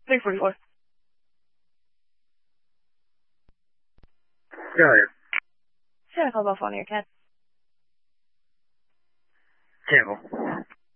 344. Go ahead. Should I call about phone your cat? Campbell.